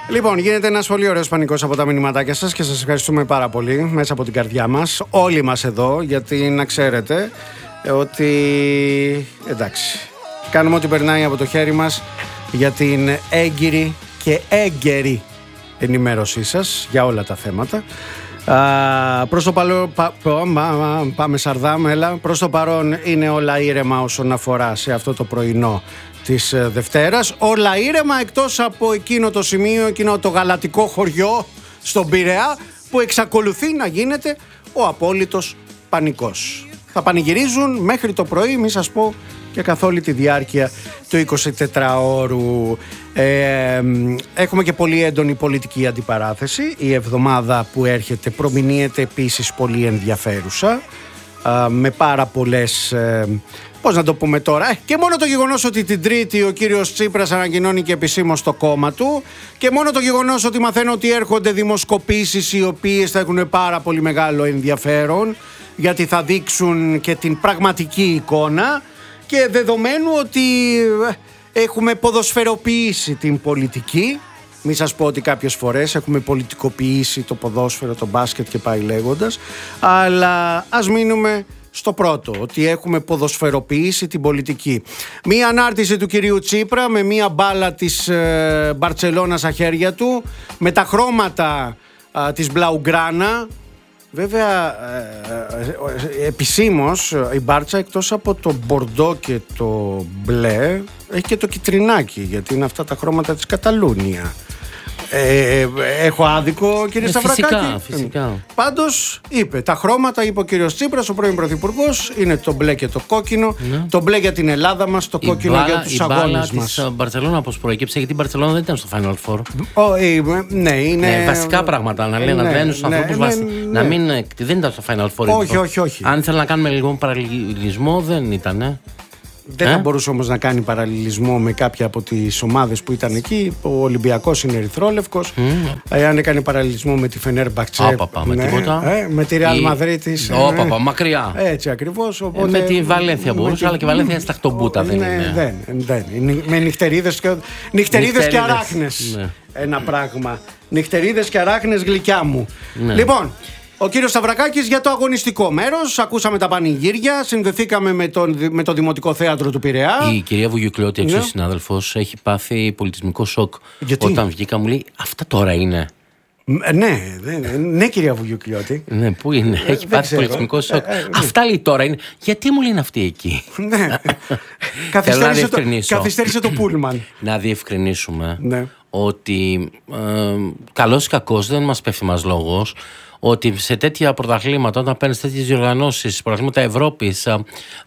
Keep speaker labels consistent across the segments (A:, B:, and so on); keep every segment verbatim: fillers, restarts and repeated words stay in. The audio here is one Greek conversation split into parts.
A: Λοιπόν, γίνεται ένας πολύ ωραίος πανικός από τα μηνυματάκια σας και σας ευχαριστούμε πάρα πολύ μέσα από την καρδιά μας, όλοι μας εδώ, γιατί να ξέρετε ότι εντάξει, κάνουμε ό,τι περνάει από το χέρι μας για την έγκυρη και έγκαιρη ενημέρωσή σας για όλα τα θέματα. Uh, προς το παλαιό, πα, πα, πα, πάμε Σαρδάμ, έλα. Προς το παρόν είναι όλα ήρεμα όσον αφορά σε αυτό το πρωινό της Δευτέρας. Όλα ήρεμα εκτός από εκείνο το σημείο, εκείνο το γαλατικό χωριό στον Πειραιά που εξακολουθεί να γίνεται ο απόλυτος πανικός. Θα πανηγυρίζουν μέχρι το πρωί, μη σας πω, και καθ' όλη τη διάρκεια του εικοσιτετράωρου. Ε, έχουμε και πολύ έντονη πολιτική αντιπαράθεση. Η εβδομάδα που έρχεται προμηνύεται επίσης πολύ ενδιαφέρουσα, ε, με πάρα πολλές, ε, πώς να το πούμε τώρα, ε, και μόνο το γεγονός ότι την Τρίτη ο κύριος Τσίπρας ανακοινώνει και επισήμως το κόμμα του, και μόνο το γεγονός ότι μαθαίνω ότι έρχονται δημοσκοπήσεις οι οποίες θα έχουν πάρα πολύ μεγάλο ενδιαφέρον, γιατί θα δείξουν και την πραγματική εικόνα, και δεδομένου ότι έχουμε ποδοσφαιροποιήσει την πολιτική, μην σας πω ότι κάποιες φορές έχουμε πολιτικοποιήσει το ποδόσφαιρο, το μπάσκετ και πάει λέγοντας, αλλά ας μείνουμε στο πρώτο, ότι έχουμε ποδοσφαιροποιήσει την πολιτική. Μία ανάρτηση του κυρίου Τσίπρα με μία μπάλα της ε, Μπαρτσελώνα στα χέρια του, με τα χρώματα ε, της Μπλαουγκράνα. Βέβαια, ε, ε, επισήμως η Μπάρτσα, εκτός από το μπορντό και το μπλε, έχει και το κιτρινάκι, γιατί είναι αυτά τα χρώματα της Καταλούνια. Ε, ε, έχω άδικο, κύριε ε, Σταυρακάκη?
B: Φυσικά, φυσικά.
A: Πάντως είπε, τα χρώματα, είπε ο κύριος Τσίπρας, ο πρώην πρωθυπουργός, είναι το μπλε και το κόκκινο. Ναι. Το μπλε για την Ελλάδα μας, το η κόκκινο μπάλα, για τους αγώνες μας. Η μπάλα της Μπαρτσελώνα πώς προέκυψε, γιατί η Μπαρτσελώνα δεν ήταν στο Final Four. Ο, ε, ναι, είναι... Ναι, βασικά πράγματα να λένε, ναι, να λένε στους ναι, ανθρώπους, ναι, βασι... ναι. να μην, δεν ήταν στο Final Four. Όχι, όχι, όχι.
B: Αν ήθελα να κάνουμε λίγο παραλληλισμό, δεν ήταν.
A: Δεν
B: ε?
A: θα μπορούσε όμως να κάνει παραλληλισμό με κάποια από τις ομάδες που ήταν εκεί. Ο Ολυμπιακός είναι ερυθρόλευκος. Mm. Εάν έκανε παραλληλισμό με τη Φενέρμπαχτσε,
B: Άπαπα, με, ναι, τίποτα.
A: Ε, με τη Ρεάλ Μαδρίτης.
B: Άπαπα, ε, μακριά.
A: Έτσι ακριβώς.
B: Οπότε... Ε, με τη Βαλένθια μπορούσε, αλλά και η Βαλένθια είναι σταχτομπούτα, δεν είναι.
A: Δεν, δεν. Είναι με νυχτερίδες και, νυχτερίδες και αράχνες. Ναι. Ένα πράγμα. Νυχτερίδες και αράχνες, γλυκιά μου. Ναι. Λοιπόν. Ο κύριος Σταυρακάκης για το αγωνιστικό μέρος. Ακούσαμε τα πανηγύρια, συνδεθήκαμε με, τον, με το Δημοτικό Θέατρο του Πειραιά. Η κυρία Βουγιουκλιώτη, εξής, ναι, συνάδελφος, έχει πάθει πολιτισμικό σοκ. Γιατί? Όταν βγήκα μου λέει, αυτά τώρα είναι. Ναι, ναι, ναι, κυρία Βουγιουκλιώτη. Ναι, πού είναι, έχει πάθει ξέρω. πολιτισμικό σοκ. Ε, ε, αυτά λέει τώρα είναι. Γιατί μου λένε αυτοί εκεί? Ναι. καθυστέρησε, το, καθυστέρησε το πούλμαν. Να διευκρινίσουμε, ναι, ότι ε, καλώς ή κακώς δεν μας πέφτει μας λόγος ότι σε τέτοια πρωταθλήματα, όταν παίρνεις τέτοιες διοργανώσεις, πρωταθλήματα Ευρώπης, α,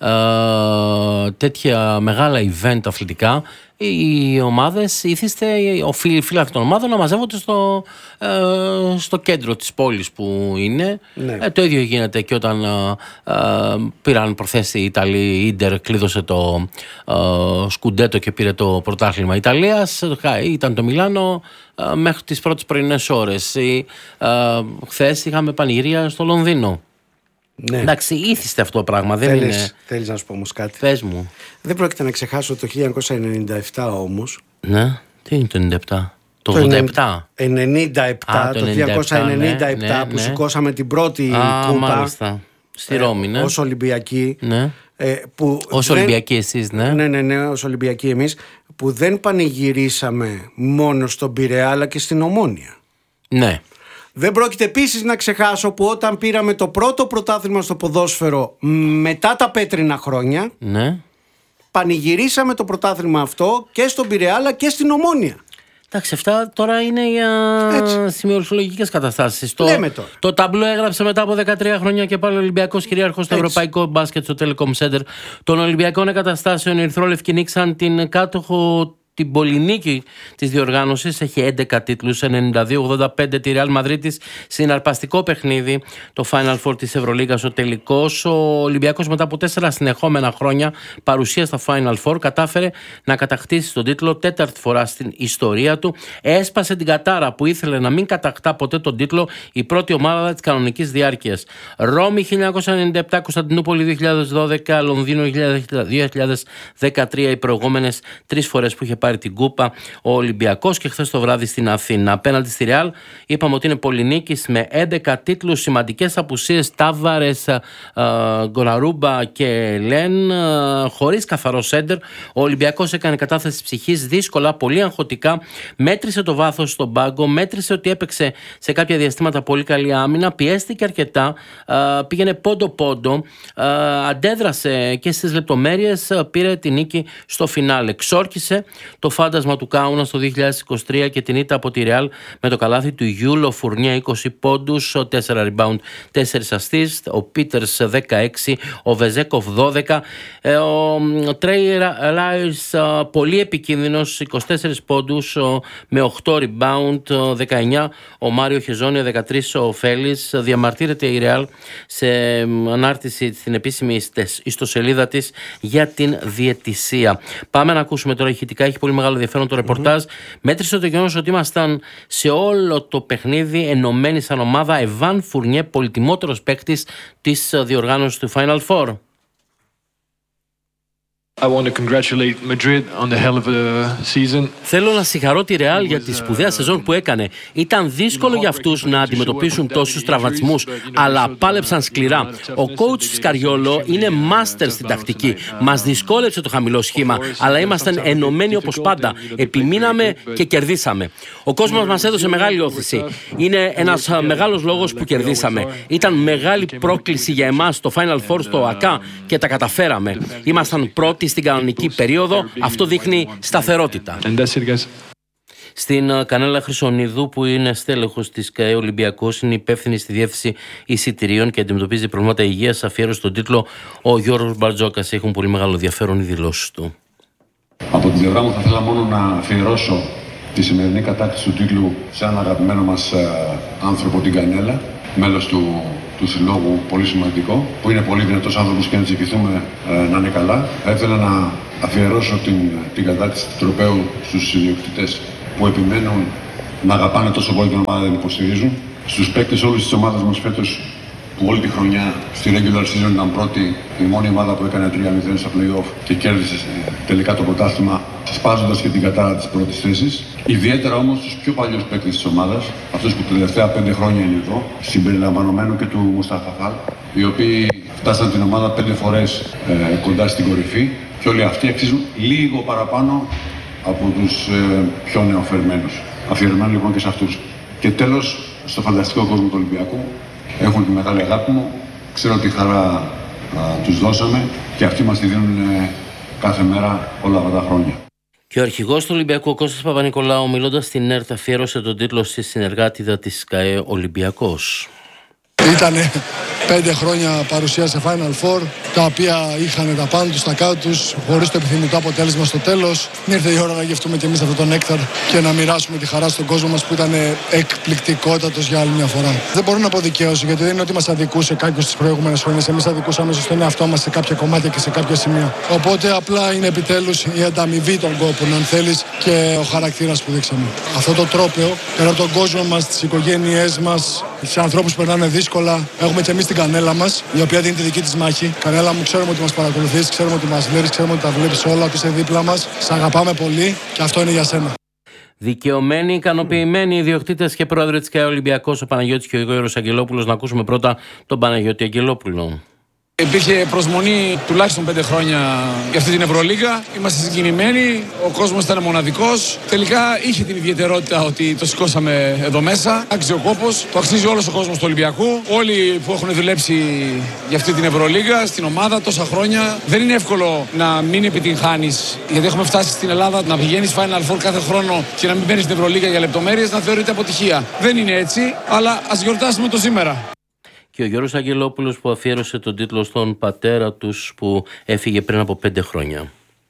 A: α, τέτοια μεγάλα event αθλητικά, οι ομάδες ήθιστε, οι φίλοι των ομάδων να μαζεύονται στο, ε, στο κέντρο της πόλης που είναι. Ναι. Ε, το ίδιο γίνεται και όταν α, α, πήραν προθέσει οι Ιταλοί, η Ίντερ κλείδωσε το α, σκουντέτο και πήρε το πρωτάθλημα Ιταλίας, ήταν το Μιλάνο α, μέχρι τις πρώτες πρωινές ώρες. Χθες είχαμε πανηγυρία στο Λονδίνο. Ναι. Εντάξει, ήθιστε αυτό το πράγμα. Δεν θέλεις, είναι... θέλεις να σου πω όμως κάτι? Πες μου. Δεν πρόκειται να ξεχάσω το χίλια εννιακόσια ενενήντα επτά όμως. Ναι, τι είναι το ενενήντα επτά? Το ογδόντα επτά. ενενήντα επτά, Α, το, το χίλια εννιακόσια ενενήντα επτά, ναι, ναι, που ναι, σηκώσαμε την πρώτη Α, κούπα. Μάλιστα. Στη Ρώμη, ναι. Ως Ολυμπιακοί. Ναι. Ε, που ως δεν... Ολυμπιακοί εσείς, ναι. Ναι, ναι, ναι, ως Ολυμπιακοί εμείς. Που δεν πανηγυρίσαμε μόνο στον Πειραιά, αλλά και στην Ομόνοια. Ναι. Δεν πρόκειται επίσης να ξεχάσω που όταν πήραμε το πρώτο πρωτάθλημα στο ποδόσφαιρο μετά τα πέτρινα χρόνια, ναι, πανηγυρίσαμε το πρωτάθλημα αυτό και στον Πειραιά αλλά και στην Ομόνοια. Εντάξει, αυτά τώρα είναι για σημειολογικές καταστάσεις. Το, το ταμπλό έγραψε μετά από δεκατρία χρόνια και πάλι ο Ολυμπιακός κυρίαρχος στο ευρωπαϊκό μπάσκετ στο Telecom Center των Ολυμπιακών Εγκαταστάσεων. Οι ερυθρόλευκοι νίξαν την κάτοχο την πολυνίκη της διοργάνωσης, έχει έντεκα τίτλους, ενενήντα δύο ογδόντα πέντε τη Ρεάλ Μαδρίτης, συναρπαστικό παιχνίδι, το Final Four της Ευρωλίγας ο τελικός. Ο Ολυμπιακός μετά από τέσσερα συνεχόμενα χρόνια παρουσία στα Final Four κατάφερε να κατακτήσει τον τίτλο τέταρτη φορά στην ιστορία του. Έσπασε την κατάρα που ήθελε να μην κατακτά ποτέ τον τίτλο η πρώτη ομάδα της κανονικής διάρκειας. Ρώμη χίλια εννιακόσια ενενήντα επτά, Κωνσταντινούπολη δύο χιλιάδες δώδεκα, Λονδίνο δύο χιλιάδες δεκατρία, οι προηγούμενες τρεις φορές που είχε
B: πάρει την κούπα ο Ολυμπιακός και χθες το βράδυ στην Αθήνα. Απέναντι στη Ρεάλ είπαμε ότι είναι πολυνίκης με έντεκα τίτλους, σημαντικές απουσίες Τάβαρες, Γκοναρούμπα και Λεν, χωρίς καθαρό σέντερ. Ο Ολυμπιακός έκανε κατάθεση ψυχής δύσκολα, πολύ αγχωτικά, μέτρησε το βάθος στον πάγκο, μέτρησε ότι έπαιξε σε κάποια διαστήματα πολύ καλή άμυνα, πιέστηκε αρκετά, πήγαινε πόντο-πόντο, αντέδρασε και στις λεπτομέρειες, πήρε την νίκη στο φινάλε. Εξόρκησε το φάντασμα του Κάουνα στο δύο χιλιάδες είκοσι τρία και την ήττα από τη Ρεάλ με το καλάθι του Γιούλο Φουρνία, είκοσι πόντους, τέσσερα rebound, τέσσερα assist, ο Πίτερς δεκαέξι, ο Βεζέκοφ δώδεκα, ο Τρέι Ράις πολύ επικίνδυνος, είκοσι τέσσερα πόντους με οκτώ rebound, δεκαεννιά ο Μάριο Χεζόνια, δεκατρία ο Φέλης. Διαμαρτύρεται η Ρεάλ σε ανάρτηση στην επίσημη ιστοσελίδα της για την διαιτησία. Πάμε να ακούσουμε τώρα ηχητικά, έχει πολύ μεγάλο ενδιαφέρον το ρεπορτάζ. Mm-hmm. Μέτρησε το γεγονός ότι ήμασταν σε όλο το παιχνίδι ενωμένοι σαν ομάδα. Εβάν Φουρνιέ, πολυτιμότερος παίκτης της διοργάνωσης του Final Four.
C: I want to congratulate Madrid on the hell of a season.
B: Θέλω να συγχαρώ τη Ρεάλ για τη σπουδαία σεζόν που έκανε. Ήταν δύσκολο για αυτούς να αντιμετωπίσουν τόσους τραυματισμούς, αλλά πάλεψαν σκληρά. Ο coach Σκαριόλο είναι μάστερ στην τακτική. Μας δυσκόλεψε το χαμηλό σχήμα, αλλά ήμασταν ενωμένοι όπως πάντα. Επιμείναμε και κερδίσαμε. Ο κόσμος μας έδωσε μεγάλη όθηση. Είναι ένας μεγάλος λόγος που κερδίσαμε. Ήταν μεγάλη πρόκληση για εμάς το Final Four στο ΑΚΑ και τα καταφέραμε. Ήμασταν πρώτοι στην κανονική περίοδο, αυτό δείχνει σταθερότητα. Στην Κανέλα Χρυσονίδου, που είναι στέλεχος της ΚΑΕ Ολυμπιακός, είναι υπεύθυνη στη διεύθυνση εισιτηρίων και αντιμετωπίζει προβλήματα υγείας, αφιέρωσε τον τίτλο ο Γιώργος Μπαρτζόκας. Έχουν πολύ μεγάλο ενδιαφέρον οι δηλώσεις του.
D: Από την πλευρά μου θα ήθελα μόνο να αφιερώσω τη σημερινή κατάκτηση του τίτλου σε έναν αγαπημένο μας ε, άνθρωπο, την Κανέλα, μέλος του του συλλόγου, πολύ σημαντικό, που είναι πολύ δυνατός άνθρωπος και να της ευχηθούμε ε, να είναι καλά. Θα ήθελα να αφιερώσω την, την κατάκτηση του τροπαίου στους ιδιοκτήτες που επιμένουν να αγαπάνε τόσο πολύ την ομάδα, δεν υποστηρίζουν. Στους παίκτες όλης της ομάδας μας φέτος, που όλη τη χρονιά στη regular season ήταν πρώτη, η μόνη ομάδα που έκανε τρία μηδέν στα play-off και κέρδισε τελικά το πρωτάθλημα, σπάζοντας και την κατάρα της πρώτης θέσης. Ιδιαίτερα όμως τους πιο παλιούς παίκτες της ομάδας, αυτούς που τα τελευταία πέντε χρόνια είναι εδώ, συμπεριλαμβανομένου και του Μουστάφα Φαλ, οι οποίοι φτάσαν την ομάδα πέντε φορές ε, κοντά στην κορυφή, και όλοι αυτοί αξίζουν λίγο παραπάνω από τους ε, πιο νεοφερμένους. Αφιερωμένοι λοιπόν και σε αυτούς. Και τέλος, στο φανταστικό κόσμο του Ολυμπιακού, έχουν τη μεγάλη αγάπη μου, ξέρω τι χαρά α, τους δώσαμε και αυτοί μας τη δίνουν ε, κάθε μέρα όλα αυτά τα χρόνια.
B: Και ο αρχηγός του Ολυμπιακού, ο Κώστας Παπα-Νικολάου, μιλώντας στην ΕΡΤ, αφιέρωσε τον τίτλο στη συνεργάτηδα της ΚΑΕ Ολυμπιακός.
E: Ήτανε πέντε χρόνια παρουσία σε Final Four, τα οποία είχαν τα πάνω τους, τα κάτω τους, χωρίς το επιθυμητό αποτέλεσμα στο τέλος. Ήρθε η ώρα να γευτούμε και εμείς αυτό το νέκταρ και να μοιράσουμε τη χαρά στον κόσμο μας που ήταν εκπληκτικότατος για άλλη μια φορά. Δεν μπορώ να πω δικαίωση, γιατί δεν είναι ότι μας αδικούσε κάποιος τις προηγούμενες χρονιές. Εμείς αδικούσαμε στον εαυτό μας σε κάποια κομμάτια και σε κάποια σημεία. Οπότε απλά είναι επιτέλους η ανταμοιβή των κόπων, αν θέλεις, και ο χαρακτήρας που δείξαμε. Αυτό το τρόπαιο, πέρα από τον κόσμο μας, τις οικογένειές μας, σε ανθρώπους που περνάνε δύσκολα, έχουμε και εμείς την Κανέλα μας, η οποία δίνει τη δική της μάχη. Κανέλα μου, ξέρουμε ότι μας παρακολουθείς, ξέρουμε ότι μας βλέπεις, ξέρουμε ότι τα βλέπεις όλα, ότι είσαι δίπλα μας. Σ' αγαπάμε πολύ και αυτό είναι για σένα.
B: Δικαιωμένοι, ικανοποιημένοι ιδιοκτήτες και πρόεδροι της ΚΑΕ Ολυμπιακός, ο Παναγιώτης και ο Γιώργος Αγγελόπουλος. Να ακούσουμε πρώτα τον Παναγιώτη Αγγελόπουλο.
F: Υπήρχε προσμονή τουλάχιστον πέντε χρόνια για αυτή την Ευρωλίγα. Είμαστε συγκινημένοι. Ο κόσμος ήταν μοναδικός. Τελικά είχε την ιδιαιτερότητα ότι το σηκώσαμε εδώ μέσα. Άξιζε ο κόπος. Το αξίζει όλος ο κόσμος του Ολυμπιακού. Όλοι που έχουν δουλέψει για αυτή την Ευρωλίγα, στην ομάδα τόσα χρόνια. Δεν είναι εύκολο να μην επιτυγχάνεις. Γιατί έχουμε φτάσει στην Ελλάδα να πηγαίνεις Final Four κάθε χρόνο και να μην μπαίνεις στην Ευρωλίγα για λεπτομέρειες, να θεωρείται αποτυχία. Δεν είναι έτσι, αλλά ας γιορτάσουμε το σήμερα.
B: Και ο Γιώργος Αγγελόπουλος, που αφιέρωσε τον τίτλο στον πατέρα τους που έφυγε πριν από πέντε χρόνια.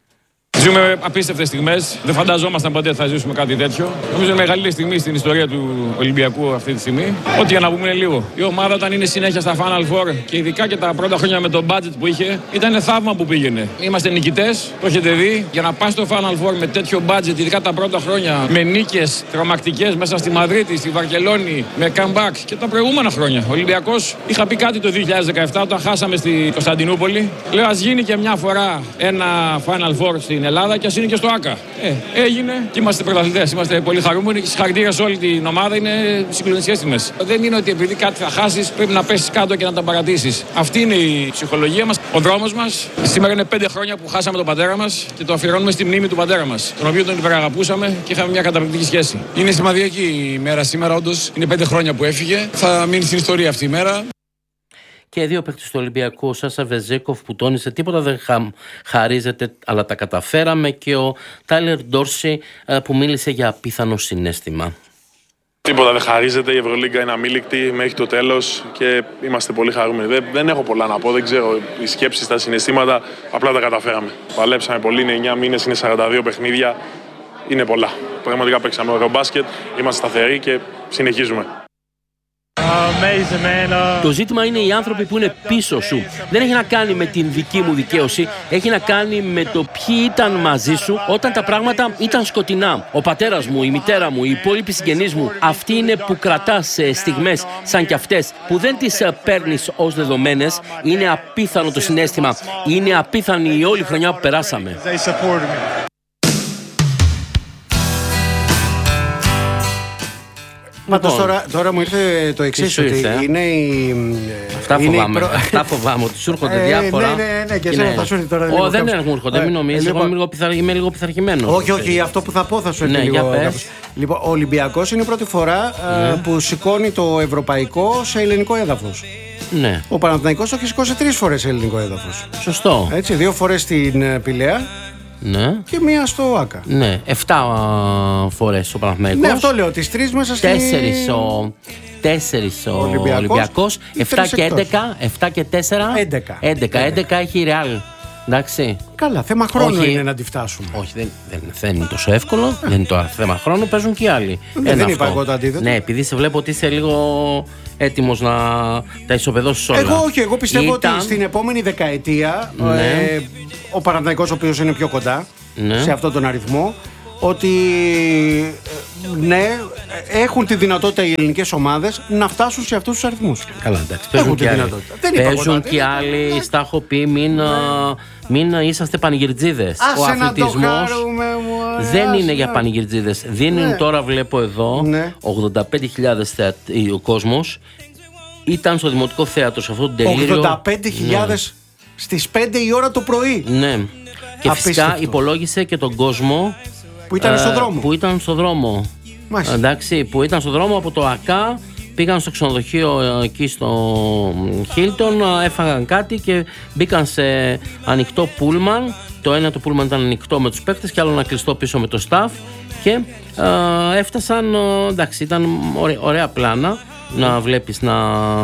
F: Ζούμε απίστευτες στιγμές. Δεν φανταζόμασταν ποτέ θα ζήσουμε κάτι τέτοιο. Νομίζω είναι η μεγαλύτερη στιγμή στην ιστορία του Ολυμπιακού αυτή τη στιγμή. Ό,τι για να πούμε είναι λίγο. Η ομάδα, όταν είναι συνέχεια στα Final Four και ειδικά και τα πρώτα χρόνια με το budget που είχε, ήταν θαύμα που πήγαινε. Είμαστε νικητές, το έχετε δει. Για να πας στο Final Four με τέτοιο budget, ειδικά τα πρώτα χρόνια, με νίκες τρομακτικές μέσα στη Μαδρίτη, στη Βαρκελόνη, με comeback και τα προηγούμενα χρόνια. Ο Ολυμπιακός, είχα πει κάτι το δύο χιλιάδες δεκαεπτά όταν χάσαμε στη Κωνσταντινούπολη. Λέω, ας γίνει και μια φορά ένα Final Four στην στην Ελλάδα και ας είναι και στο ΆΚΑ. Ε, έγινε και είμαστε πρωταθλητές. Είμαστε πολύ χαρούμενοι και συγχαρητήρια σε όλη την ομάδα. Είναι συγκλονιστικές στιγμές. Δεν είναι ότι επειδή κάτι θα χάσεις πρέπει να πέσεις κάτω και να τα παρατήσεις. Αυτή είναι η ψυχολογία μας, ο δρόμος μας. Σήμερα είναι πέντε χρόνια που χάσαμε τον πατέρα μας και το αφιερώνουμε στη μνήμη του πατέρα μας, τον οποίο τον υπεραγαπούσαμε και είχαμε μια καταπληκτική σχέση. Είναι σημαντική η μέρα σήμερα, όντως. Είναι πέντε χρόνια που έφυγε. Θα μείνει στην ιστορία αυτή η μέρα.
B: Και δύο παίκτες του Ολυμπιακού, ο Σάσα Βεζέκοφ που τόνισε τίποτα δεν χα... χαρίζεται, αλλά τα καταφέραμε, και ο Τάιλερ Ντόρση που μίλησε για απίθανο συναίσθημα.
G: Τίποτα δεν χαρίζεται, η Ευρωλίγκα είναι αμήλικτη μέχρι το τέλος και είμαστε πολύ χαρούμενοι. Δεν, δεν έχω πολλά να πω, δεν ξέρω, οι σκέψεις, τα συναισθήματα, απλά τα καταφέραμε. Παλέψαμε πολύ, είναι εννιά μήνες, είναι σαράντα δύο παιχνίδια, είναι πολλά. Πραγματικά παίξαμε ωραίο μπάσκετ, είμαστε σταθεροί και συνεχίζουμε.
B: Το ζήτημα είναι οι άνθρωποι που είναι πίσω σου. Δεν έχει να κάνει με την δική μου δικαίωση. Έχει να κάνει με το ποιοι ήταν μαζί σου όταν τα πράγματα ήταν σκοτεινά. Ο πατέρας μου, η μητέρα μου, οι υπόλοιποι συγγενείς μου. Αυτοί είναι που κρατάς σε στιγμές σαν κι αυτές, που δεν τις παίρνεις ως δεδομένες. Είναι απίθανο το συναίσθημα. Είναι απίθανη η όλη χρονιά που περάσαμε.
A: Πάντως τώρα, τώρα μου ήρθε το εξής, ότι ήρθε? είναι η...
B: Αυτά είναι φοβάμαι, προ... αυτά φοβάμαι, ότι σου έρχονται ε, διάφορα.
A: Ναι, ναι, ναι, και εσένα θα σου έρθει τώρα.
B: Ω, δεν μου έρχονται, μην νομίζεις, εγώ είμαι λίγο, πιθα... είμαι λίγο πειθαρχημένος.
A: Όχι, όχι, αυτό που θα πω θα σου έρθει
B: ναι,
A: λίγο.
B: Λοιπόν,
A: ο Ολυμπιακός είναι η πρώτη φορά ναι. που σηκώνει το ευρωπαϊκό σε ελληνικό έδαφος.
B: Ναι.
A: Ο Παναθηναϊκός το έχει σηκώσει τρεις φορές σε ελληνικό έδαφος.
B: Σωστό.
A: Έτσι, δύο φορές στην Πηλαία.
B: Ναι.
A: Και μία στο ΆΚΑ.
B: Ναι, εφτά φορές ο Παναθηναϊκός.
A: Ναι, αυτό λέω, τις τρεις μέσα στη...
B: Τέσσερις ο, τέσσερις ο Ολυμπιακός, Ολυμπιακός εφτά και έντεκα, εφτά και τέσσερα,
A: έντεκα.
B: έντεκα, έντεκα έχει η Ρεάλ. Εντάξει.
A: Καλά, θέμα χρόνου όχι, είναι να τη φτάσουμε.
B: Όχι, δεν, δεν, δεν είναι τόσο εύκολο. Ε. Δεν είναι το θέμα χρόνου, παίζουν και οι άλλοι.
A: Δεν, δεν είπα εγώ το αντίθετο.
B: Ναι, επειδή σε βλέπω ότι είσαι λίγο έτοιμος να τα ισοπεδώσεις όλα.
A: Εγώ όχι, εγώ πιστεύω Ήταν... ότι στην επόμενη δεκαετία
B: ναι.
A: ε, ο Παναθηναϊκός, ο οποίος είναι πιο κοντά
B: ναι.
A: σε αυτόν τον αριθμό, ότι ναι, έχουν τη δυνατότητα οι ελληνικές ομάδες να φτάσουν σε αυτούς τους αριθμούς.
B: Καλά, εντάξει, παίζουν και άλλοι. Παίζουν και άλλοι, στα έχω πει, μην, ναι. μην είσαστε πανηγυρτζίδες. Ο αθλητισμός δεν είναι για πανηγυρτζίδες. Δίνουν ναι. τώρα, βλέπω εδώ, ναι. ογδόντα πέντε χιλιάδες ο κόσμος. Ήταν στο Δημοτικό Θέατρο σε αυτό το τελείριο.
A: ογδόντα πέντε χιλιάδες ναι. στις πέντε η ώρα το πρωί.
B: Ναι. Και απίστευτο. Φυσικά υπολόγισε και τον κόσμο
A: που ήταν, ε, στο δρόμο.
B: που ήταν στο δρόμο. Εντάξει, που ήταν στο δρόμο από το ΑΚΑ, πήγαν στο ξενοδοχείο εκεί στο Χίλτον, έφαγαν κάτι και μπήκαν σε ανοιχτό πούλμαν. Το ένα το πούλμαν ήταν ανοιχτό με τους παίκτες και άλλο ένα κλειστό πίσω με το staff και ε, έφτασαν, εντάξει, ήταν ωραία, ωραία πλάνα να βλέπεις να,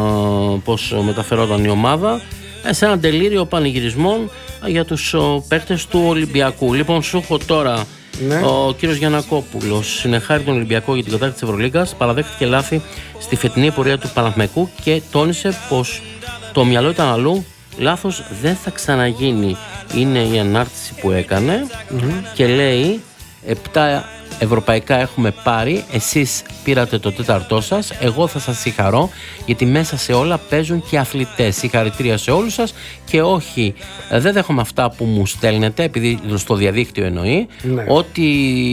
B: πώς μεταφερόταν η ομάδα σε ένα τελείριο πανηγυρισμών για τους παίκτες του Ολυμπιακού. Λοιπόν, σου έχω τώρα ναι. ο κύριος Γιαννακόπουλος συνεχάρει τον Ολυμπιακό για την κατάκτηση της Ευρωλίγκας, παραδέχτηκε λάθη στη φετινή πορεία του Παναθηναϊκού και τόνισε πως το μυαλό ήταν αλλού, λάθος δεν θα ξαναγίνει. Είναι η ανάρτηση που έκανε mm-hmm. και λέει επτά ευρωπαϊκά έχουμε πάρει, εσείς πήρατε το τέταρτό σας, εγώ θα σας συγχαρώ γιατί μέσα σε όλα παίζουν και αθλητές. Συγχαρητήρια σε όλους σας και όχι, δεν δέχομαι αυτά που μου στέλνετε, επειδή στο διαδίκτυο εννοεί, ναι. ότι,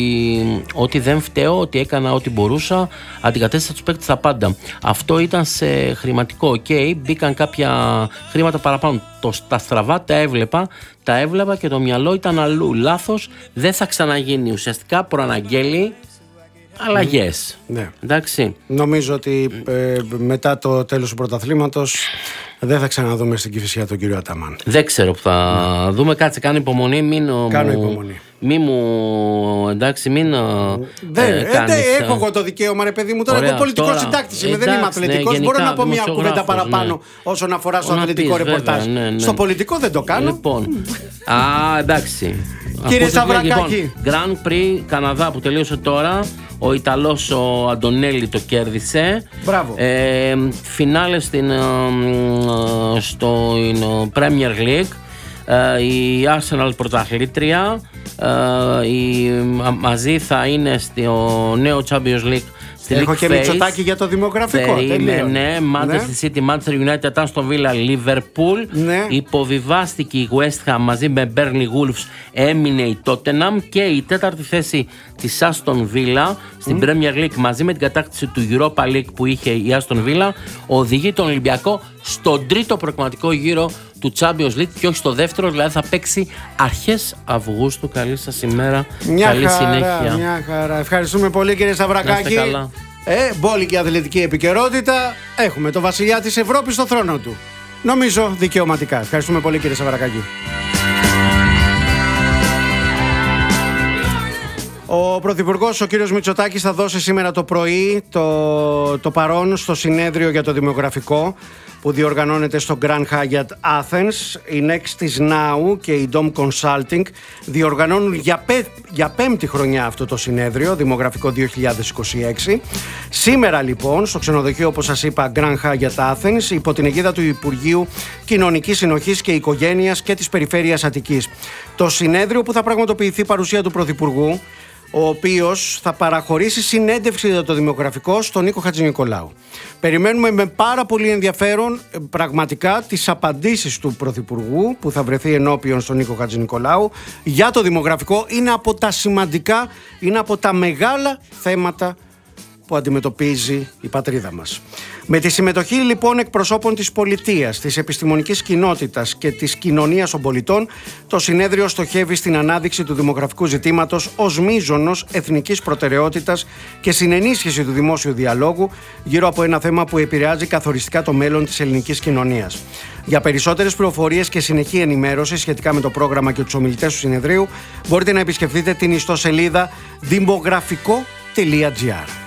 B: ότι δεν φταίω, ότι έκανα ό,τι μπορούσα, αντικατέστησα τους παίκτες τα πάντα. Αυτό ήταν σε χρηματικό, οκ, okay, μπήκαν κάποια χρήματα παραπάνω. Το, τα στραβά τα έβλεπα, τα έβλεπα και το μυαλό ήταν αλλού. Λάθος, δεν θα ξαναγίνει. Ουσιαστικά προαναγγέλει αλλαγές. Mm. Ναι. Εντάξει.
A: Νομίζω ότι ε, μετά το τέλος του πρωταθλήματος δεν θα ξαναδούμε στην Κηφισιά τον κύριο Αταμάν.
B: Δεν ξέρω που θα ναι. δούμε. Κάτσε, κάνει υπομονή. Μην,
A: Κάνω
B: μου,
A: υπομονή.
B: Μη μου, εντάξει, μην
A: δεν, ε, κάνεις, ε, έχω εγώ το δικαίωμα, ρε παιδί μου. Τώρα εγώ πολιτικός συντάκτης είμαι, δεν είμαι αθλητικός. Ναι, μπορώ να πω μια κουβέντα παραπάνω ναι. όσον αφορά στο αθλητικό ρεπορτάζ. Ναι, ναι. Στο πολιτικό δεν το κάνω.
B: Λοιπόν, α, εντάξει.
A: Κύριε Σταυρακάκη.
B: Λοιπόν, Grand Prix Καναδά που τελείωσε τώρα. Ο Ιταλός ο Αντωνέλη το κέρδισε.
A: Μπράβο.
B: Ε, φινάλε στην, στο Premier League. Η Arsenal πρωταθλήτρια. Η, μαζί θα είναι στο νέο Champions League Στη
A: Έχω
B: League
A: και
B: Face.
A: Μητσοτάκη για το δημογραφικό.
B: Περίμενε. Manchester City, Manchester United, Aston Villa, Liverpool.
A: Ναι.
B: Υποβιβάστηκε η West Ham μαζί με Burnley Wolves, έμεινε η Tottenham και η τέταρτη θέση της Aston Villa στην mm. Premier League μαζί με την κατάκτηση του Europa League που είχε η Aston Villa οδηγεί τον Ολυμπιακό στον τρίτο προκριματικό γύρο του Champions League και όχι στο δεύτερο, δηλαδή θα παίξει αρχές Αυγούστου. Καλή σας ημέρα,
A: μια
B: καλή
A: χαρά,
B: συνέχεια.
A: Μια χαρά. Ευχαριστούμε πολύ κύριε Σταυρακάκη. Ε, μπόλικη αθλητική επικαιρότητα. Έχουμε το βασιλιά της Ευρώπης στο θρόνο του. Νομίζω δικαιωματικά. Ευχαριστούμε πολύ κύριε Σταυρακάκη. Ο Πρωθυπουργός, ο κύριος Μητσοτάκης, θα δώσει σήμερα το πρωί το, το παρόν στο συνέδριο για το δημογραφικό που διοργανώνεται στο Grand Hyatt Athens. Η Next is Now και η Dom Consulting διοργανώνουν για, πέ, για πέμπτη χρονιά αυτό το συνέδριο, δημογραφικό δύο χιλιάδες είκοσι έξι. Σήμερα λοιπόν στο ξενοδοχείο, όπως σας είπα, Grand Hyatt Athens, υπό την αιγίδα του Υπουργείου Κοινωνικής Συνοχής και Οικογένειας και της Περιφέρειας Αττικής. Το συνέδριο που θα πραγματοποιηθεί παρουσία του Πρωθυπουργού, ο οποίος θα παραχωρήσει συνέντευξη για το δημογραφικό στον Νίκο Χατζηνικολάου. Περιμένουμε με πάρα πολύ ενδιαφέρον πραγματικά τις απαντήσεις του Πρωθυπουργού που θα βρεθεί ενώπιον στον Νίκο Χατζηνικολάου για το δημογραφικό. Είναι από τα σημαντικά, είναι από τα μεγάλα θέματα που αντιμετωπίζει η πατρίδα μας. Με τη συμμετοχή λοιπόν εκπροσώπων της πολιτείας, της επιστημονικής κοινότητας και της κοινωνίας των πολιτών, το συνέδριο στοχεύει στην ανάδειξη του δημογραφικού ζητήματος ως μείζωνος εθνικής προτεραιότητας και στην ενίσχυση του δημόσιου διαλόγου γύρω από ένα θέμα που επηρεάζει καθοριστικά το μέλλον της ελληνικής κοινωνίας. Για περισσότερες πληροφορίες και συνεχή ενημέρωση σχετικά με το πρόγραμμα και τους ομιλητές του συνεδρίου, μπορείτε να επισκεφτείτε την ιστοσελίδα δημογραφικό τελεία τζι άρ.